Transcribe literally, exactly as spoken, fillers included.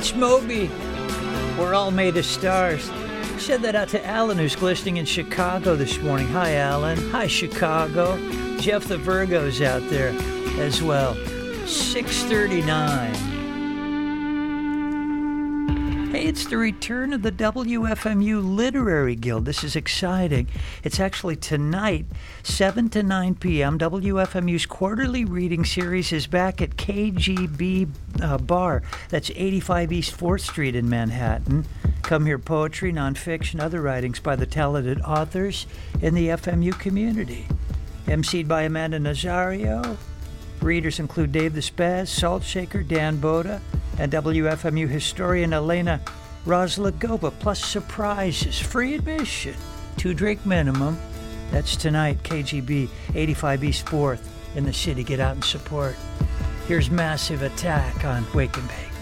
Rich Moby. We're all made of stars. Said that out to Alan, who's listening in Chicago this morning. Hi, Alan. Hi, Chicago. Jeff the Virgo's out there as well. six thirty-nine. Hey, it's the return of the W F M U Literary Guild. This is exciting. It's actually tonight, seven to nine p.m. W F M U's quarterly reading series is back at K G B uh, Bar. That's eighty-five East fourth Street in Manhattan. Come hear poetry, nonfiction, other writings by the talented authors in the F M U community. emceed by Amanda Nazario. Readers include Dave the Spaz, Salt Shaker, Dan Boda, and W F M U historian Elena Rozlagova, plus surprises, free admission, two drink minimum. That's tonight, K G B, eighty-five East fourth in the city. Get out and support. Here's Massive Attack on Wake and Bake.